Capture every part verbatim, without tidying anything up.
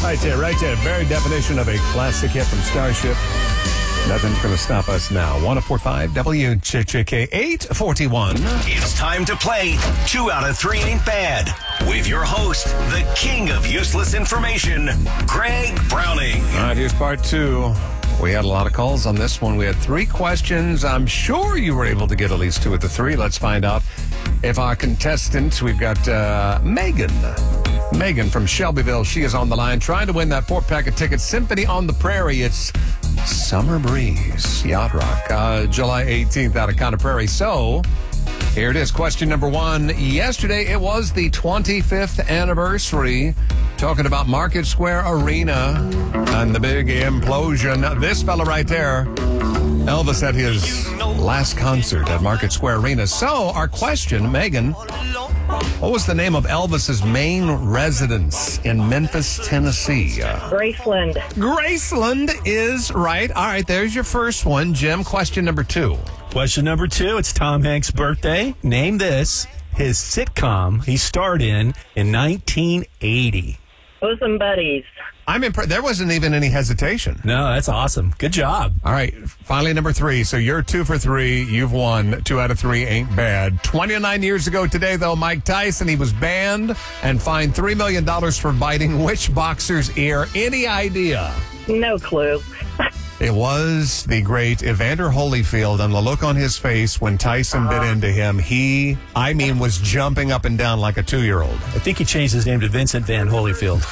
Right there, right there. Very definition of a classic hit from Starship. Nothing's going to stop us now. one oh four point five W J J K eight forty-one. It's time to play Two Out of Three Ain't Bad with your host, the king of useless information, Greg Browning. All right, here's part two. We had a lot of calls on this one. We had three questions. I'm sure you were able to get at least two of the three. Let's find out if our contestants, we've got uh, Megan. Megan from Shelbyville. She is on the line trying to win that four-pack of tickets. Symphony on the Prairie. It's Summer Breeze Yacht Rock, uh, July eighteenth out of Conner Prairie. So, here it is. Question number one. Yesterday, it was the twenty-fifth anniversary. Talking about Market Square Arena and the big implosion. This fella right there, Elvis had his last concert at Market Square Arena. So, our question, Megan, what was the name of Elvis's main residence in Memphis, Tennessee? Graceland. Graceland is right. All right, there's your first one. Jim, question number two. Question number two, it's Tom Hanks' birthday. Name this, his sitcom he starred in in nineteen eighty. Bosom Buddies. I'm impressed. There wasn't even any hesitation. No, that's awesome. Good job. All right, finally number three. So you're two for three. You've won. Two out of three ain't bad. twenty-nine years ago today, though, Mike Tyson, he was banned and fined three million dollars for biting which boxer's ear? Any idea? No clue. It was the great Evander Holyfield, and the look on his face when Tyson bit into him, he, I mean, was jumping up and down like a two-year-old. I think he changed his name to Vincent Van Holyfield.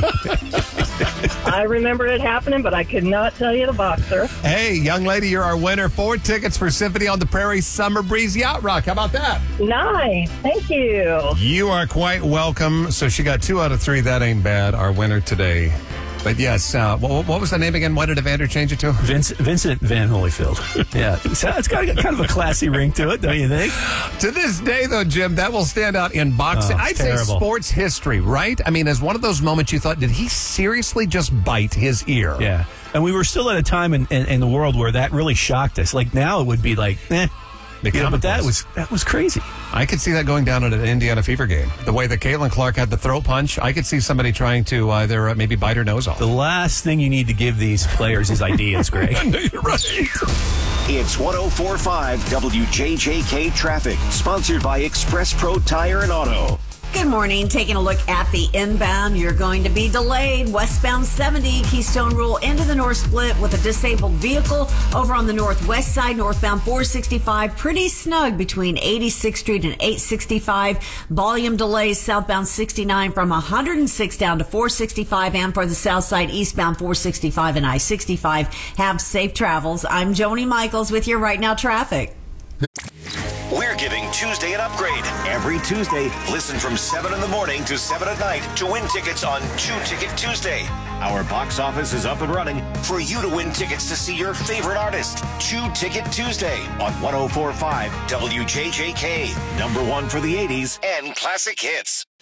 I remember it happening, but I could not tell you the boxer. Hey, young lady, you're our winner. Four tickets for Symphony on the Prairie Summer Breeze Yacht Rock. How about that? Nice. Thank you. You are quite welcome. So she got two out of three. That ain't bad. Our winner today. But yes, uh, what, what was the name again? Why did Evander change it to? Vince, Vincent Van Holyfield. Yeah, so it's got kind of a classy ring to it, don't you think? To this day, though, Jim, that will stand out in boxing. Oh, I'd terrible. say sports history, right? I mean, as one of those moments you thought, did he seriously just bite his ear? Yeah, and we were still at a time in, in, in the world where that really shocked us. Like now, it would be like, eh. You know, but that was that was crazy. I could see that going down at an Indiana Fever game. The way that Caitlin Clark had the throat punch, I could see somebody trying to either uh, maybe bite her nose off. The last thing you need to give these players is ideas, Greg. You're right. It's one oh four point five W J J K Traffic, sponsored by Express Pro Tire and Auto. Good morning. Taking a look at the inbound, you're going to be delayed. Westbound seventy, Keystone Rule into the north split with a disabled vehicle. Over on the northwest side, northbound four sixty-five, pretty snug between eighty-sixth Street and eight sixty-five. Volume delays southbound sixty-nine from one hundred six down to four sixty-five, and for the south side, eastbound four sixty-five and I sixty-five. Have safe travels. I'm Joni Michaels with your Right Now Traffic. We're giving Tuesday an upgrade. Every Tuesday, listen from seven in the morning to seven at night to win tickets on Two Ticket Tuesday. Our box office is up and running for you to win tickets to see your favorite artist. Two Ticket Tuesday on one oh four point five W J J K. Number one for the eighties and classic hits.